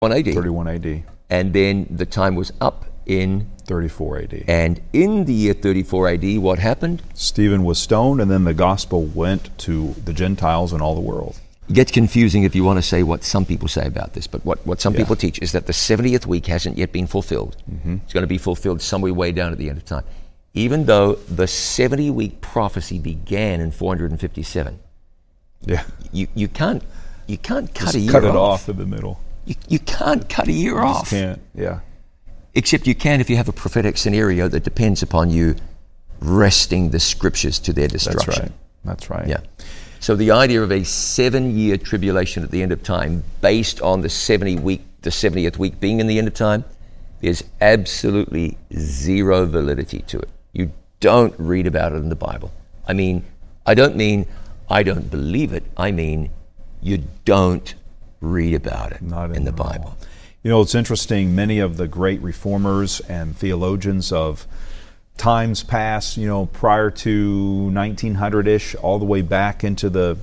1 AD. 31 AD. And then the time was up in 34 AD. And in the year 34 AD, what happened? Stephen was stoned, and then the gospel went to the Gentiles and all the world. It gets confusing if you want to say what some people say about this, but what some people teach is that the 70th week hasn't yet been fulfilled. It's going to be fulfilled somewhere way down at the end of time. Even though the 70-week prophecy began in 457. Yeah. You can't cut Just a year cut it off. off in the middle. You can't cut a year off. Can't, yeah. Except you can if you have a prophetic scenario that depends upon you wresting the scriptures to their destruction. That's right. Yeah. So the idea of a 7-year tribulation at the end of time based on the 70th week being in the end of time, there's absolutely zero validity to it. You don't read about it in the Bible. I mean, I don't mean I don't believe it. I mean, you don't read about it in the Bible. You know, it's interesting, many of the great reformers and theologians of times past, you know, prior to 1900-ish, all the way back into the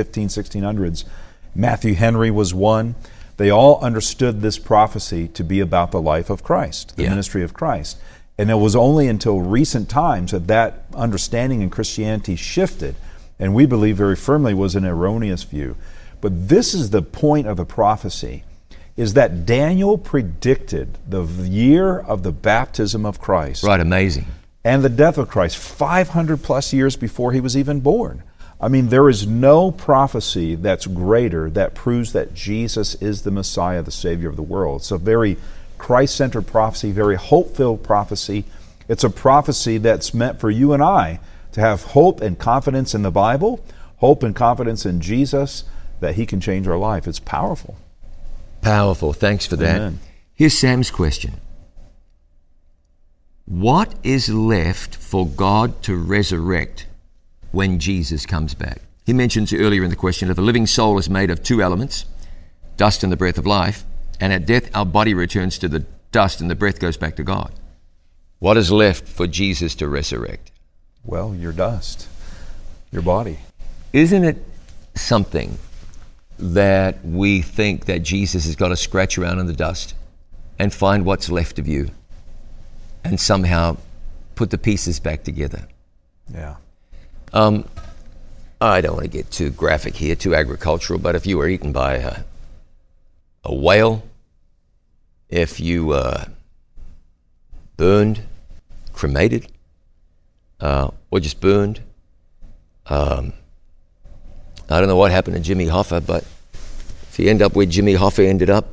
1600s, Matthew Henry was one. They all understood this prophecy to be about the life of Christ, the ministry of Christ. And it was only until recent times that understanding in Christianity shifted, and we believe very firmly was an erroneous view. But this is the point of the prophecy, is that Daniel predicted the year of the baptism of Christ. Right, amazing. And the death of Christ, 500 plus years before he was even born. I mean, there is no prophecy that's greater that proves that Jesus is the Messiah, the Savior of the world. It's a very Christ-centered prophecy, very hope-filled prophecy. It's a prophecy that's meant for you and I to have hope and confidence in the Bible, hope and confidence in Jesus, that he can change our life. It's powerful. Powerful. Thanks for that. Amen. Here's Sam's question. What is left for God to resurrect when Jesus comes back? He mentions earlier in the question that the living soul is made of two elements, dust and the breath of life, and at death our body returns to the dust and the breath goes back to God. What is left for Jesus to resurrect? Well, your dust, your body. Isn't it something that we think that Jesus has got to scratch around in the dust and find what's left of you and somehow put the pieces back together? Yeah. I don't want to get too graphic here, too agricultural, but if you were eaten by a whale, if you burned, cremated, or just burned, I don't know what happened to Jimmy Hoffa, but if you end up where Jimmy Hoffa ended up,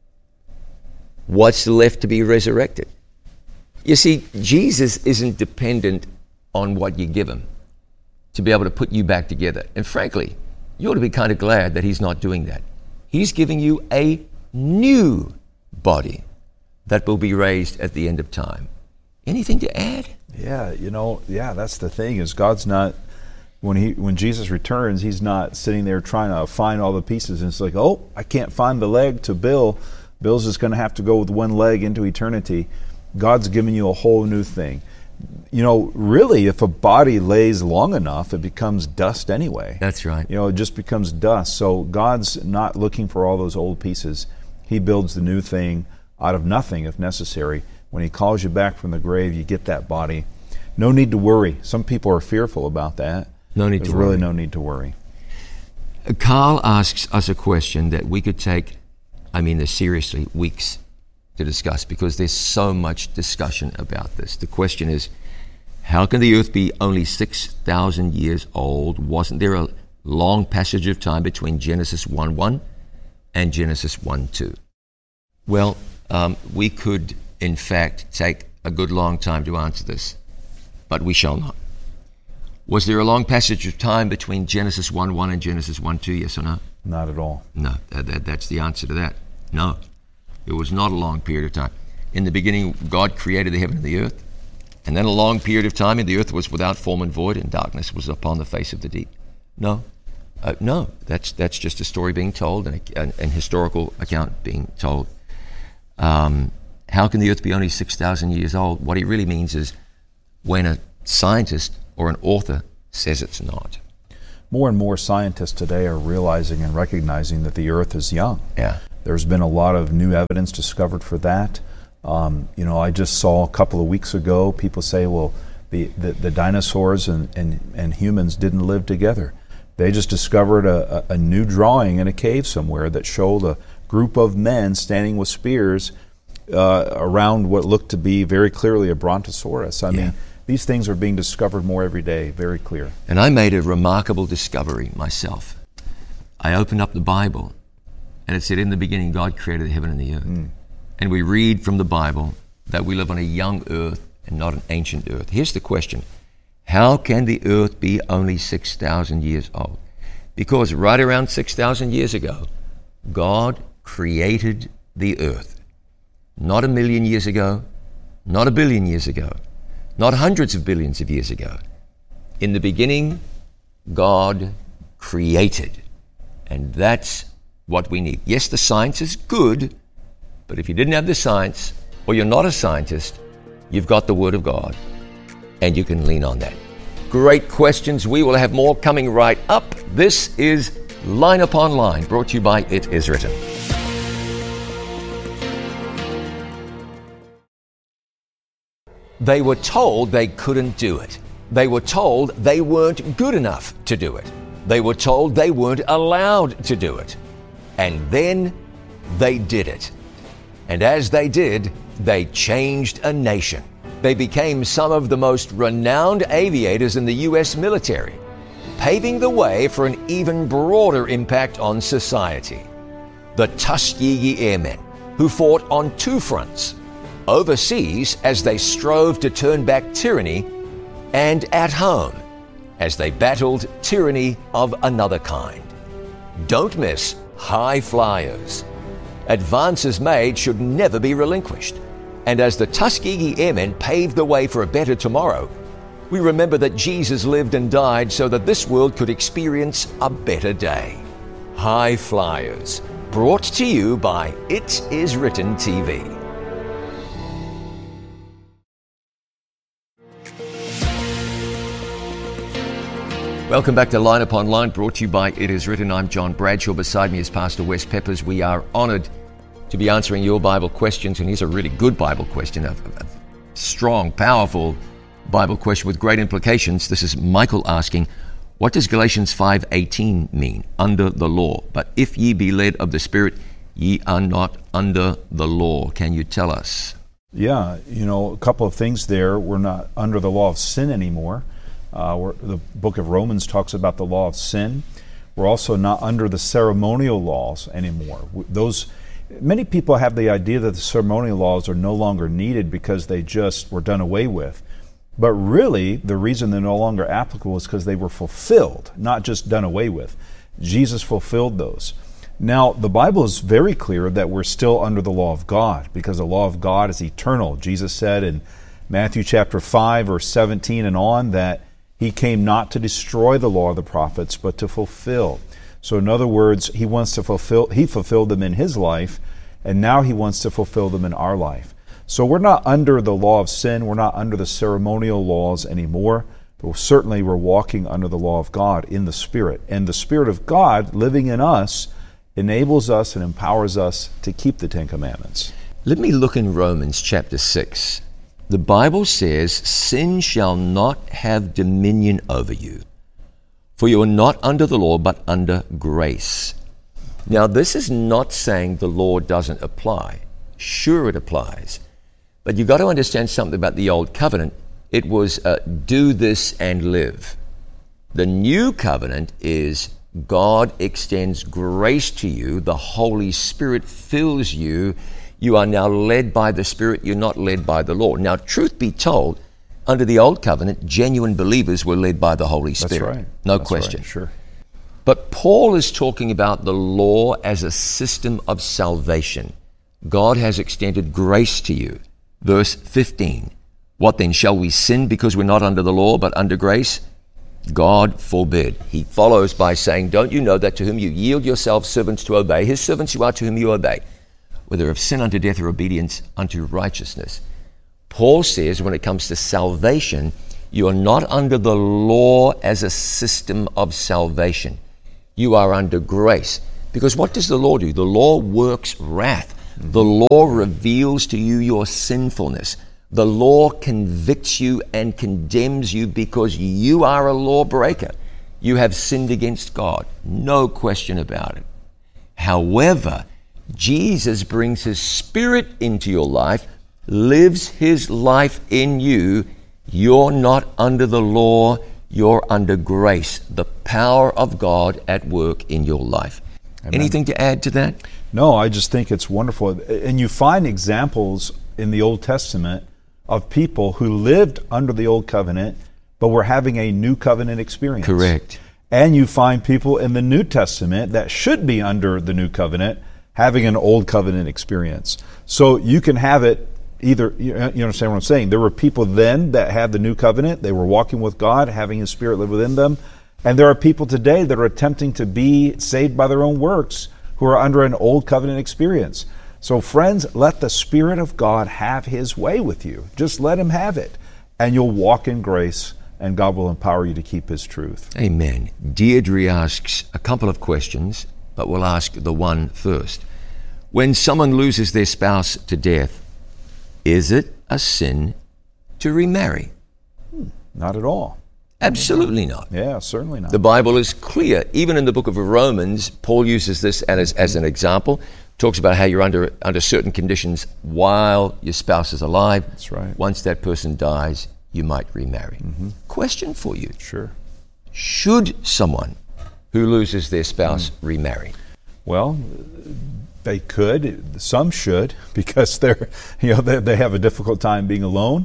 what's left to be resurrected? You see, Jesus isn't dependent on what you give him to be able to put you back together. And frankly, you ought to be kind of glad that he's not doing that. He's giving you a new body that will be raised at the end of time. Anything to add? Yeah, that's the thing, is God's not, when Jesus returns, he's not sitting there trying to find all the pieces, and it's like, oh, I can't find the leg to Bill. Bill's just going to have to go with one leg into eternity. God's giving you a whole new thing. Really, if a body lays long enough, it becomes dust anyway. That's right. It just becomes dust. So God's not looking for all those old pieces. He builds the new thing out of nothing if necessary. When he calls you back from the grave, you get that body. No need to worry. Some people are fearful about that. There's really no need to worry. Carl asks us a question that we could take, seriously, weeks to discuss, because there's so much discussion about this. The question is, how can the earth be only 6,000 years old? Wasn't there a long passage of time between Genesis 1:1 and Genesis 1:2? Well, we could, in fact, take a good long time to answer this, but we shall not. Was there a long passage of time between Genesis 1:1 and Genesis 1:2, yes or no? Not at all. No, that's the answer to that. No, it was not a long period of time. In the beginning, God created the heaven and the earth, and then a long period of time, and the earth was without form and void, and darkness was upon the face of the deep. No, that's just a story being told, and an historical account being told. How can the earth be only 6,000 years old? What he really means is when a scientist or an author says it's not. More and more scientists today are realizing and recognizing that the earth is young. Yeah. There's been a lot of new evidence discovered for that. I just saw a couple of weeks ago, people say, well, the dinosaurs and humans didn't live together. They just discovered a new drawing in a cave somewhere that showed a group of men standing with spears around what looked to be very clearly a brontosaurus. I mean, these things are being discovered more every day, very clear. And I made a remarkable discovery myself. I opened up the Bible, and it said, in the beginning, God created the heaven and the earth. And we read from the Bible that we live on a young earth and not an ancient earth. Here's the question. How can the earth be only 6,000 years old? Because right around 6,000 years ago, God created the earth. Not 1 million years ago, not 1 billion years ago, not hundreds of billions of years ago. In the beginning, God created. And that's what we need. Yes, the science is good, but if you didn't have the science, or you're not a scientist, you've got the Word of God, and you can lean on that. Great questions. We will have more coming right up. This is Line Upon Line, brought to you by It Is Written. They were told they couldn't do it. They were told they weren't good enough to do it. They were told they weren't allowed to do it. And then they did it. And as they did, they changed a nation. They became some of the most renowned aviators in the U.S. military, paving the way for an even broader impact on society. The Tuskegee Airmen, who fought on two fronts, overseas as they strove to turn back tyranny, and at home as they battled tyranny of another kind. Don't miss High Flyers. Advances made should never be relinquished. And as the Tuskegee Airmen paved the way for a better tomorrow, we remember that Jesus lived and died so that this world could experience a better day. High Flyers, brought to you by It Is Written TV. Welcome back to Line Upon Line, brought to you by It Is Written. I'm John Bradshaw. Beside me is Pastor Wes Peppers. We are honored to be answering your Bible questions, and here's a really good Bible question, a strong, powerful Bible question with great implications. This is Michael asking, what does Galatians 5:18 mean? Under the law. But if ye be led of the Spirit, ye are not under the law. Can you tell us? Yeah, a couple of things there. We're not under the law of sin anymore. The book of Romans talks about the law of sin. We're also not under the ceremonial laws anymore. Many people have the idea that the ceremonial laws are no longer needed because they just were done away with. But really, the reason they're no longer applicable is because they were fulfilled, not just done away with. Jesus fulfilled those. Now, the Bible is very clear that we're still under the law of God because the law of God is eternal. Jesus said in Matthew chapter 5, verse 17 and on, that He came not to destroy the law of the prophets, but to fulfill. So in other words, He fulfilled them in His life, and now He wants to fulfill them in our life. So we're not under the law of sin, we're not under the ceremonial laws anymore, but certainly we're walking under the law of God in the Spirit. And the Spirit of God living in us enables us and empowers us to keep the Ten Commandments. Let me look in Romans chapter 6. The Bible says, sin shall not have dominion over you. For you are not under the law, but under grace. Now, this is not saying the law doesn't apply. Sure, it applies. But you've got to understand something about the Old Covenant. It was do this and live. The New Covenant is God extends grace to you. The Holy Spirit fills you. You are now led by the Spirit. You're not led by the law. Now, truth be told, under the Old Covenant, genuine believers were led by the Holy Spirit. That's right. No question. Right. Sure. But Paul is talking about the law as a system of salvation. God has extended grace to you. Verse 15. What then? Shall we sin because we're not under the law but under grace? God forbid. He follows by saying, don't you know that to whom you yield yourselves servants to obey, His servants you are to whom you obey, whether of sin unto death or obedience unto righteousness. Paul says when it comes to salvation, you are not under the law as a system of salvation. You are under grace. Because what does the law do? The law works wrath. The law reveals to you your sinfulness. The law convicts you and condemns you because you are a lawbreaker. You have sinned against God. No question about it. However, Jesus brings his Spirit into your life, lives his life in you. You're not under the law, you're under grace, the power of God at work in your life. Amen. Anything to add to that? No, I just think it's wonderful. And you find examples in the Old Testament of people who lived under the Old Covenant, but were having a new covenant experience. Correct. And you find people in the New Testament that should be under the new covenant having an old covenant experience. So you can have it either, you understand what I'm saying? There were people then that had the new covenant, they were walking with God, having his Spirit live within them. And there are people today that are attempting to be saved by their own works who are under an old covenant experience. So friends, let the Spirit of God have his way with you. Just let him have it. And you'll walk in grace, and God will empower you to keep his truth. Amen. Deirdre asks a couple of questions, but we'll ask the one first. When someone loses their spouse to death, is it a sin to remarry? Not at all. Absolutely not. Yeah, certainly not. The Bible is clear. Even in the book of Romans, Paul uses this as an example. Talks about how you're under certain conditions while your spouse is alive. That's right. Once that person dies, you might remarry. Question for you. Sure. Should someone who loses their spouse remarry? Well, they could. Some should, because they have a difficult time being alone.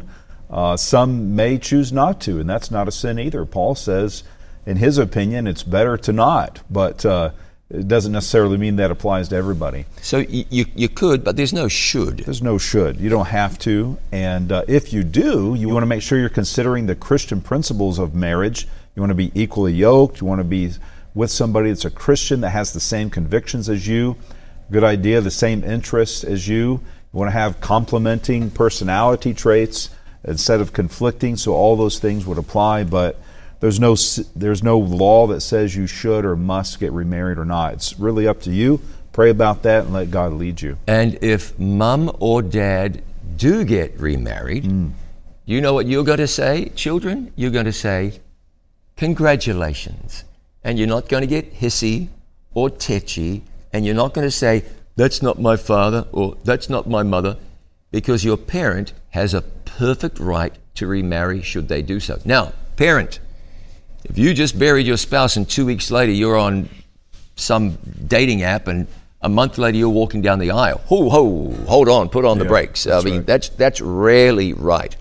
Some may choose not to, and that's not a sin either. Paul says, in his opinion, it's better to not, but it doesn't necessarily mean that applies to everybody. So you could, but there's no should. There's no should. You don't have to, and if you do, you want to make sure you're considering the Christian principles of marriage. You want to be equally yoked. You want to be with somebody that's a Christian that has the same convictions as you. Good idea, the same interests as you. You want to have complementing personality traits instead of conflicting, so all those things would apply, but there's no law that says you should or must get remarried or not. It's really up to you. Pray about that and let God lead you. And if mom or dad do get remarried, you know what you're going to say, children? You're going to say, congratulations. And you're not going to get hissy or tetchy, and you're not going to say, that's not my father or that's not my mother, because your parent has a perfect right to remarry should they do so. Now, parent, if you just buried your spouse and 2 weeks later you're on some dating app and a month later you're walking down the aisle, hold on, put on the brakes. I mean, right. that's rarely right.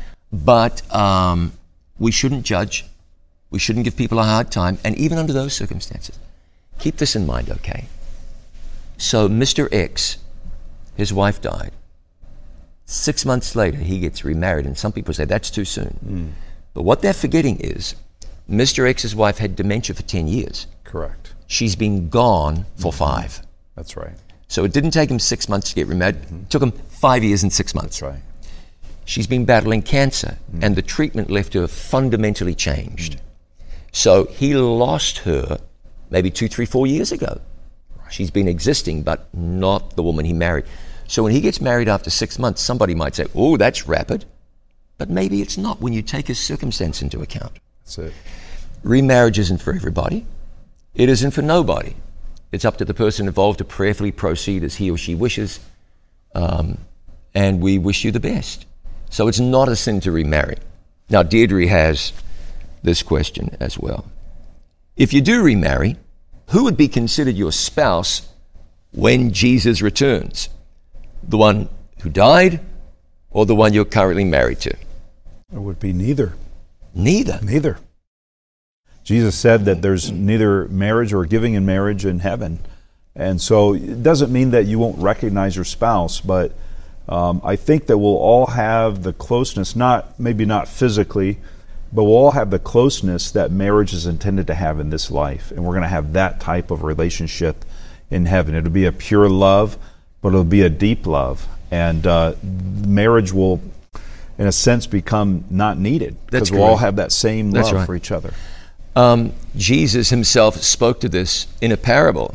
But we shouldn't judge. We shouldn't give people a hard time. And even under those circumstances, keep this in mind, okay? So Mr. X, his wife died. 6 months later, he gets remarried, and some people say that's too soon. But what they're forgetting is Mr. X's wife had dementia for 10 years. Correct. She's been gone for 5. That's right. So it didn't take him 6 months to get remarried. It took him 5 years and 6 months. That's right. She's been battling cancer, and the treatment left her fundamentally changed. So he lost her maybe 2, 3, 4 years ago. Right. She's been existing, but not the woman he married. So when he gets married after 6 months, somebody might say, oh, that's rapid. But maybe it's not when you take his circumstance into account. That's it. Remarriage isn't for everybody. It isn't for nobody. It's up to the person involved to prayerfully proceed as he or she wishes. And we wish you the best. So it's not a sin to remarry. Now, Deirdre has this question as well. If you do remarry, who would be considered your spouse when Jesus returns? The one who died or the one you're currently married to? It would be neither. Neither. Jesus said that there's neither marriage or giving in marriage in heaven. And so it doesn't mean that you won't recognize your spouse, but I think that we'll all have the closeness, maybe not physically, but we'll all have the closeness that marriage is intended to have in this life. And we're going to have that type of relationship in heaven. It'll be a pure love, but it'll be a deep love. And marriage will, in a sense, become not needed because we'll all have that same love for each other. Jesus himself spoke to this in a parable.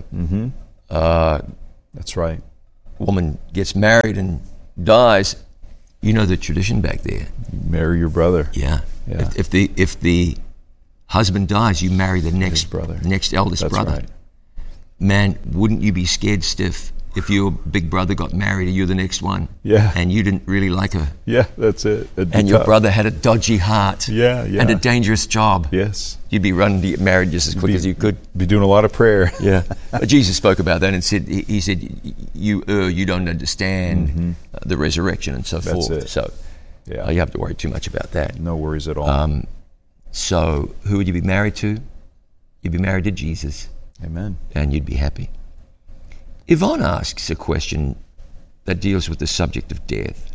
That's right. Woman gets married and dies. You know the tradition back there. Marry your brother. Yeah. Yeah. If the husband dies, you marry the next brother. next eldest That's brother. right. Man, wouldn't you be scared stiff if your big brother got married and you're the next one? Yeah. And you didn't really like her. Yeah, that's it. It'd be And your tough. brother had a dodgy heart. Yeah, yeah. And a dangerous job. Yes. You'd be running to get married just as quick as you could. Be doing a lot of prayer. Yeah. But Jesus spoke about that and said, he said, you don't understand the resurrection and so That's forth. it. So Yeah. you have to worry too much about that. No worries at all. So who would you be married to? You'd be married to Jesus Amen. and you'd be happy. Yvonne asks a question that deals with the subject of death.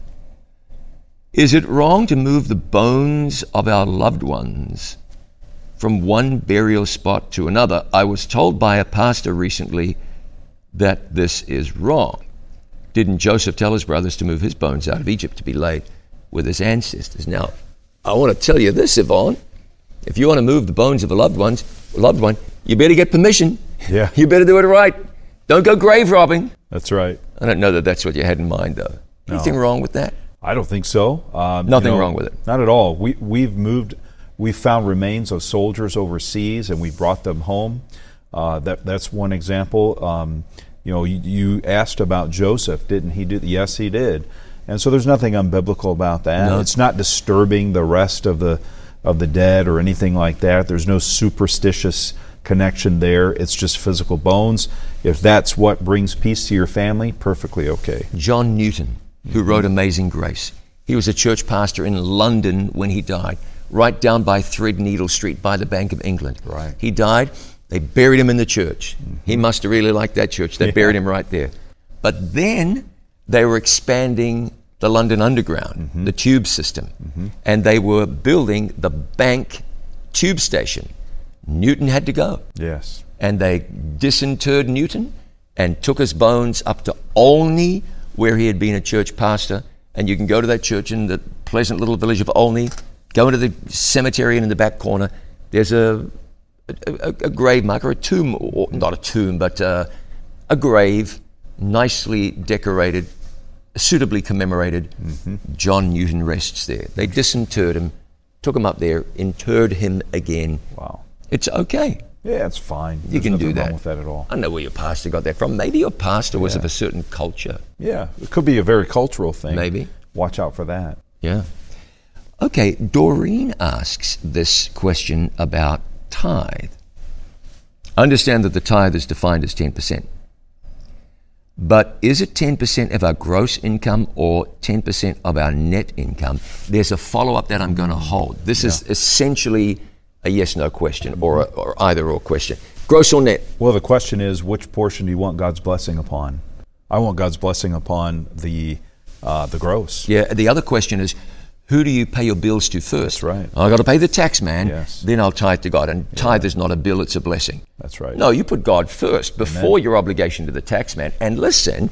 Is it wrong to move the bones of our loved ones from one burial spot to another? I was told by a pastor recently that this is wrong. Didn't Joseph tell his brothers to move his bones out of Egypt to be laid with his ancestors? Now, I want to tell you this, Yvonne. If you want to move the bones of a loved one, you better get permission. Yeah. You better do it right. Don't go grave robbing. That's right. I don't know that that's what you had in mind, though. No. Anything wrong with that? I don't think so. Nothing wrong with it. Not at all. We've found remains of soldiers overseas, and we brought them home. That's one example. You asked about Joseph, didn't he? Yes, he did. And so there's nothing unbiblical about that. No. It's not disturbing the rest of the dead or anything like that. There's no superstitious connection there. It's just physical bones. If that's what brings peace to your family, perfectly okay. John Newton, who wrote Amazing Grace, he was a church pastor in London when he died, right down by Threadneedle Street by the Bank of England. Right. He died. They buried him in the church. He must have really liked that church. They buried him right there. But then they were expanding the London Underground, the tube system, and they were building the Bank tube station. Newton had to go. Yes. And they disinterred Newton and took his bones up to Olney, where he had been a church pastor. And you can go to that church in the pleasant little village of Olney, go into the cemetery, and in the back corner, there's a grave marker, a tomb, or not a tomb, but a grave, nicely decorated, suitably commemorated. John Newton rests there. They disinterred him, took him up there, interred him again. Wow. It's okay. Yeah, it's fine. You can do nothing that. wrong with that at all. I don't know where your pastor got that from. Maybe your pastor was of a certain culture. Yeah, it could be a very cultural thing. Maybe. Watch out for that. Yeah. Okay, Doreen asks this question about tithe. Understand that the tithe is defined as 10%. But is it 10% of our gross income or 10% of our net income? There's a follow-up that I'm going to hold. This is essentially a yes-no question or either-or question. Gross or net? Well, the question is, which portion do you want God's blessing upon? I want God's blessing upon the gross. Yeah, the other question is, who do you pay your bills to first? That's right. I've got to pay the tax man, Yes. then I'll tithe to God. And tithe is not a bill, it's a blessing. That's right. No, you put God first before your obligation to the tax man. And listen,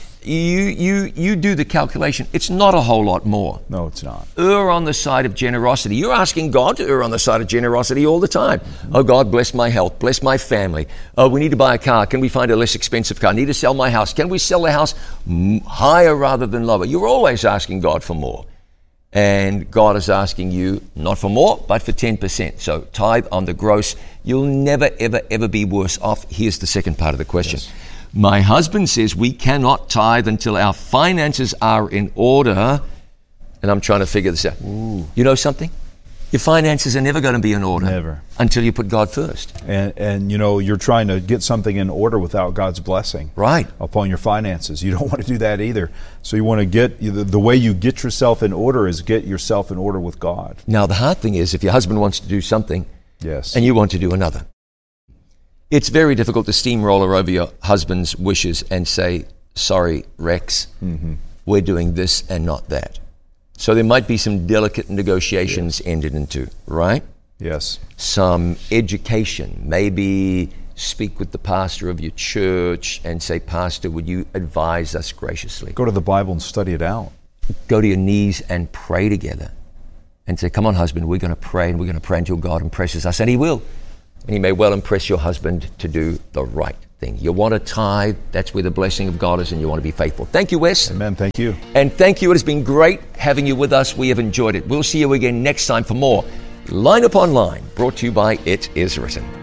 you do the calculation. It's not a whole lot more. No, it's not. Err on the side of generosity. You're asking God to err on the side of generosity all the time. Oh, God, bless my health, bless my family. Oh, we need to buy a car. Can we find a less expensive car? I need to sell my house. Can we sell the house higher rather than lower? You're always asking God for more. And God is asking you not for more, but for 10%. So tithe on the gross. You'll never, ever, ever be worse off. Here's the second part of the question. Yes. My husband says we cannot tithe until our finances are in order. And I'm trying to figure this out. Ooh. You know something? Your finances are never going to be in order. Never. Until you put God first. And you're trying to get something in order without God's blessing. Right. Upon your finances. You don't want to do that either. So you want to get, the way you get yourself in order is get yourself in order with God. Now, the hard thing is if your husband wants to do something Yes. and you want to do another, it's very difficult to steamroller over your husband's wishes and say, sorry, Rex, we're doing this and not that. So there might be some delicate negotiations entered into, right? Yes. Some education, maybe speak with the pastor of your church and say, Pastor, would you advise us graciously? Go to the Bible and study it out. Go to your knees and pray together and say, come on, husband, we're going to pray, and we're going to pray until God impresses us, and he will. And he may well impress your husband to do the right thing. You want to tithe, that's where the blessing of God is, and you want to be faithful. Thank you, Wes. Amen. Thank you. And thank you. It has been great having you with us. We have enjoyed it. We'll see you again next time for more Line Upon Line, brought to you by It Is Written.